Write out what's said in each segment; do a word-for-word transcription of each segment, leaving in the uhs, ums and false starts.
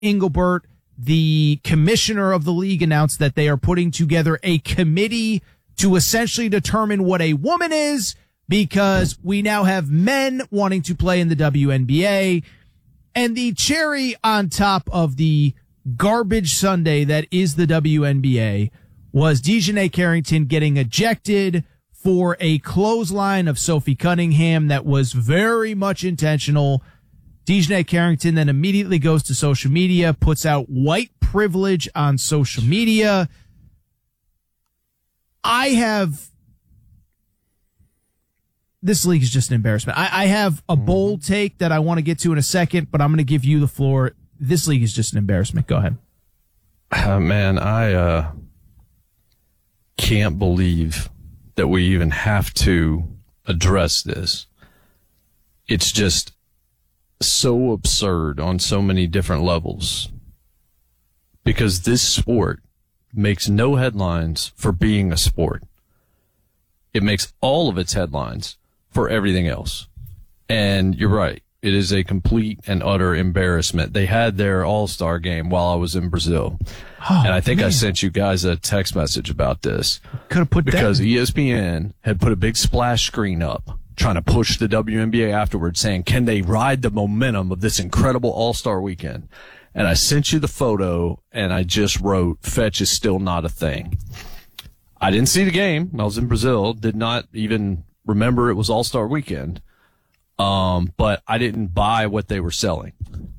Engelbert, the commissioner of the league, announced that they are putting together a committee to essentially determine what a woman is, because we now have men wanting to play in the W N B A. And the cherry on top of the garbage Sunday that is the W N B A was DeJounte Carrington getting ejected for a clothesline of Sophie Cunningham that was very much intentional. DeJounte Carrington then immediately goes to social media, puts out white privilege on social media. I have... This league is just an embarrassment. I, I have a bold take that I want to get to in a second, but I'm going to give you the floor. This league is just an embarrassment. Go ahead. Uh, man, I uh, can't believe that we even have to address this. It's just so absurd on so many different levels, because this sport makes no headlines for being a sport. It makes all of its headlines for everything else. And you're right. It is a complete and utter embarrassment. They had their all-star game while I was in Brazil. Oh, and I think man. I sent you guys a text message about this. Could have put because that. E S P N had put a big splash screen up trying to push the W N B A afterwards, saying, can they ride the momentum of this incredible all-star weekend? And I sent you the photo, and I just wrote, fetch is still not a thing. I didn't see the game. I was in Brazil, did not even remember it was all-star weekend. Um, but I didn't buy what they were selling.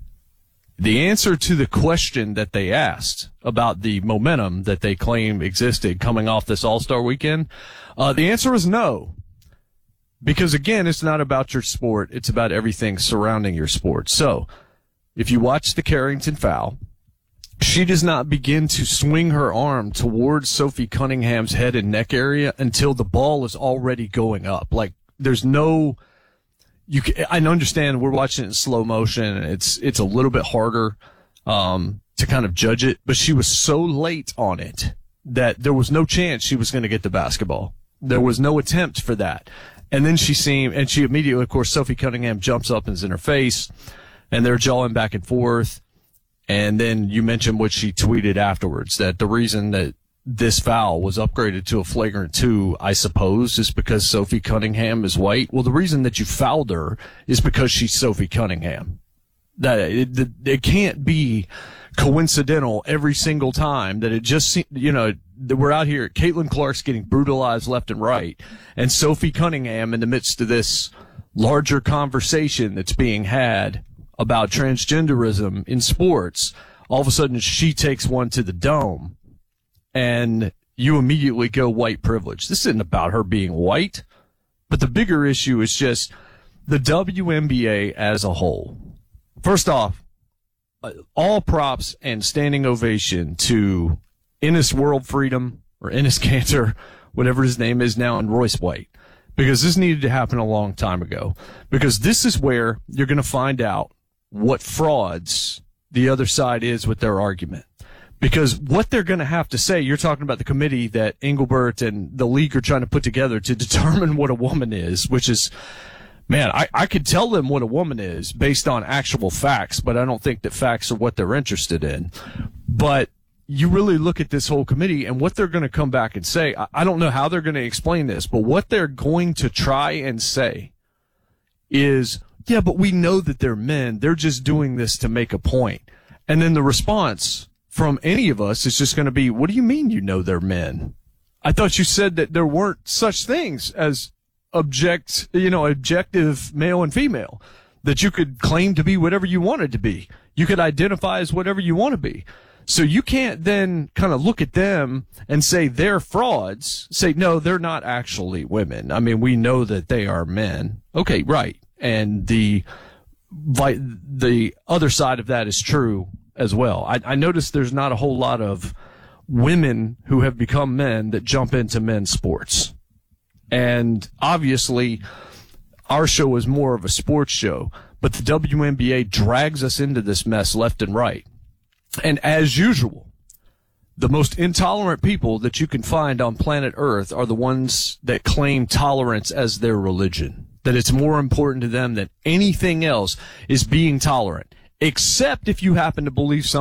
The answer to the question that they asked about the momentum that they claim existed coming off this all-star weekend, uh, the answer is no. Because, again, it's not about your sport. It's about everything surrounding your sport. So, if you watch the Carrington foul, she does not begin to swing her arm towards Sophie Cunningham's head and neck area until the ball is already going up. Like, there's no... You can, I understand we're watching it in slow motion, and it's it's a little bit harder um, to kind of judge it, but she was so late on it that there was no chance she was going to get the basketball. There was no attempt for that. And then she seemed, and she immediately, of course, Sophie Cunningham jumps up and is in her face, and they're jawing back and forth. And then you mentioned what she tweeted afterwards, that the reason that this foul was upgraded to a flagrant two, I suppose, is because Sophie Cunningham is white. Well, the reason that you fouled her is because she's Sophie Cunningham. That it, it, it can't be coincidental every single time that it just, you know, that we're out here. Caitlin Clark's getting brutalized left and right, and Sophie Cunningham, in the midst of this larger conversation that's being had about transgenderism in sports, all of a sudden she takes one to the dome. And you immediately go white privilege. This isn't about her being white, but the bigger issue is just the W N B A as a whole. First off, all props and standing ovation to Ennis World Freedom, or Ennis Cantor, whatever his name is now, and Royce White, because this needed to happen a long time ago. Because this is where you're going to find out what frauds the other side is with their argument. Because what they're going to have to say, you're talking about the committee that Engelbert and the league are trying to put together to determine what a woman is, which is, man, I, I could tell them what a woman is based on actual facts, but I don't think that facts are what they're interested in. But you really look at this whole committee and what they're going to come back and say. I, I don't know how they're going to explain this, but what they're going to try and say is, yeah, but we know that they're men. They're just doing this to make a point. And then the response from any of us is just going to be, what do you mean you know they're men? I thought you said that there weren't such things as object, you know, objective male and female, that you could claim to be whatever you wanted to be. You could identify as whatever you want to be. So you can't then kind of look at them and say they're frauds, say, no, they're not actually women. I mean, we know that they are men. Okay, right. And the, the other side of that is true as well. I, I noticed there's not a whole lot of women who have become men that jump into men's sports. And obviously, our show is more of a sports show, but the W N B A drags us into this mess left and right. And as usual, the most intolerant people that you can find on planet Earth are the ones that claim tolerance as their religion, that it's more important to them than anything else is being tolerant. except if you happen to believe something